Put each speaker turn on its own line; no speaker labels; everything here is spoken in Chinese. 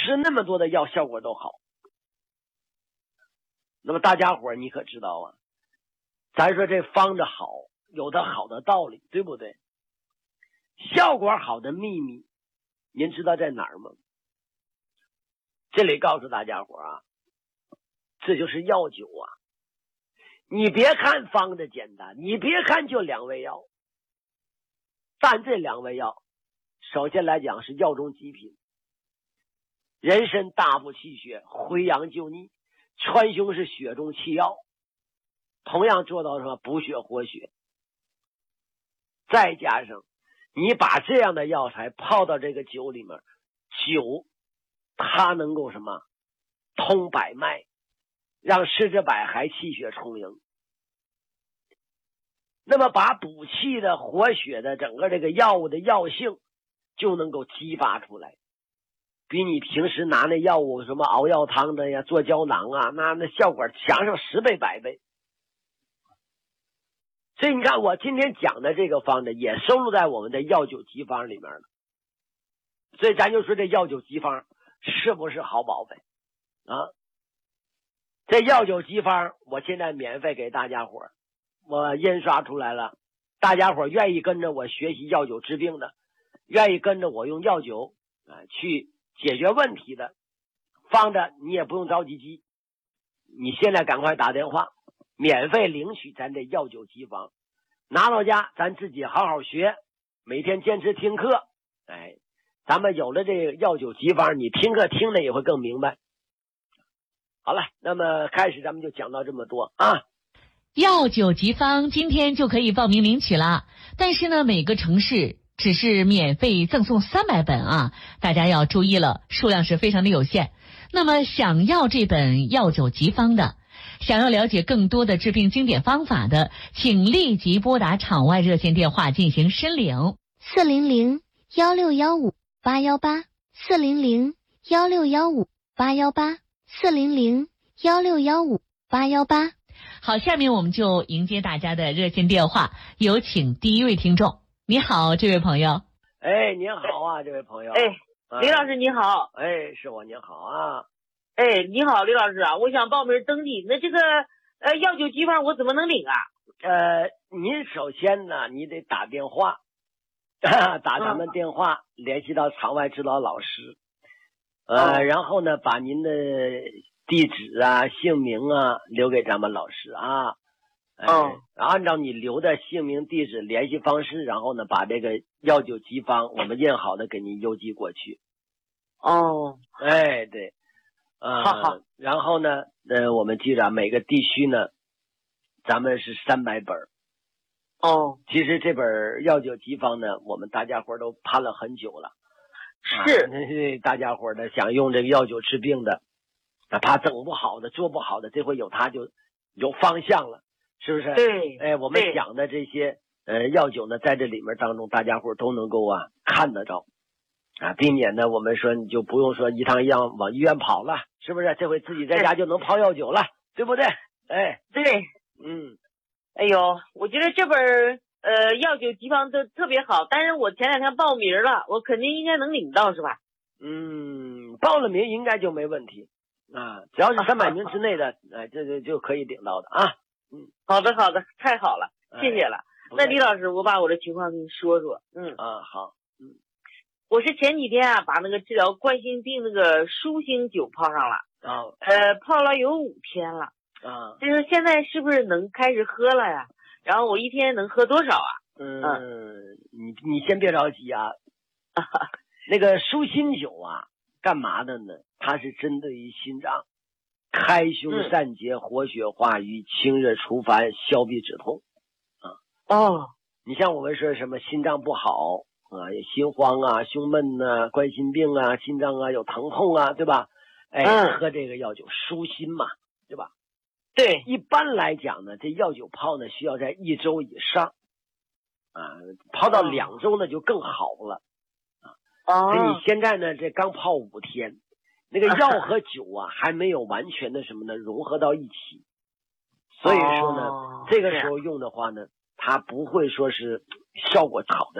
吃那么多的药效果都好。那么大家伙你可知道啊，咱说这方子好，有它好的道理，对不对？效果好的秘密，您知道在哪儿吗？这里告诉大家伙啊，这就是药酒啊。你别看方子简单，你别看就2味药，但这2味药首先来讲是药中极品，人参大补气血，回阳救逆，川芎是血中气药，同样做到什么补血活血。再加上你把这样的药材泡到这个酒里面，酒它能够什么通百脉，让四肢百骸气血充盈，那么把补气的活血的整个这个药物的药性就能够激发出来，比你平时拿那药物什么熬药汤的呀做胶囊啊，那效果强上10倍100倍。所以你看我今天讲的这个方子也收录在我们的药酒急方里面了。所以咱就说这药酒急方是不是好宝贝啊？这药酒急方我现在免费给大家伙，我印刷出来了，大家伙愿意跟着我学习药酒治病的，愿意跟着我用药酒去解决问题的，方着你也不用着急急，你现在赶快打电话免费领取咱这药酒急方，拿到家咱自己好好学，每天坚持听课。咱们有了这个药酒急方，你听课听的也会更明白。好了，那么开始咱们就讲到这么多啊。
药酒急方今天就可以报名领取了，但是呢，每个城市只是免费赠送300本啊，大家要注意了，数量是非常的有限。那么想要这本药酒急方的，想要了解更多的治病经典方法的，请立即拨打场外热线电话进行申领
400-1615-818 400-1615-818 400-1615-818。
好，下面我们就迎接大家的热线电话，有请第一位听众。你好，这位朋友。
您好啊，这位朋友。
李老师你好。
是我，您好啊。
你好，李老师啊，我想报名登记，那这个药酒急方我怎么能领啊？
您首先呢，你得打电话，打咱们电话联系到场外指导老师，然后呢，把您的地址啊、姓名啊留给咱们老师啊。按照你留的姓名、地址、联系方式，然后呢，把这个药酒急方我们印好的给您邮寄过去。对。
好。
然后呢，我们记着每个地区呢，咱们是300本。其实这本药酒急方呢，我们大家伙都盼了很久了。
是。
大家伙的想用这个药酒治病的，怕整不好的、做不好的，这回有它就有方向了，是不是？
对。
我们讲的这些药酒呢，在这里面当中，大家伙都能够看得着。避免呢，我们说你就不用说一趟一样往医院跑了，是不是？这回自己在家就能泡药酒了，对不对？
对。哎呦，我觉得这本药酒急方都特别好，但是我前2天报名了，我肯定应该能领到是吧？
报了名应该就没问题啊，只要是300名之内的，这就可以领到的啊。
好的，太好了，谢谢了。那李老师，我把我的情况跟你说说。
好。
我是前几天把那个治疗冠心病那个舒心酒泡上了，泡了有5天了，就是现在是不是能开始喝了呀？然后我一天能喝多少啊？
你先别着急啊。那个舒心酒干嘛的呢？它是针对于心脏，开胸散结、活血化瘀、清热除烦、消痹止痛。你像我们说什么心脏不好有心慌胸闷冠心病心脏有疼痛对吧？喝这个药酒舒心嘛，对吧？
对。
一般来讲呢，这药酒泡呢需要在1周以上泡到2周呢就更好了所以你现在呢这刚泡5天，那个药和酒还没有完全的什么呢融合到一起，所以说呢这个时候用的话呢，它不会说是效果好的